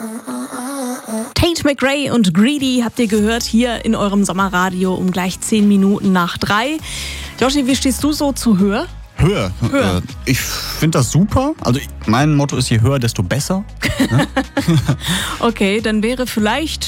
Tate McRae und Greedy habt ihr gehört hier in eurem Sommerradio um gleich 10 Minuten nach 3. Joshi, wie stehst du so zu Höhe? Höher. Ich finde das super. Also mein Motto ist, je höher, desto besser. Okay, dann wäre vielleicht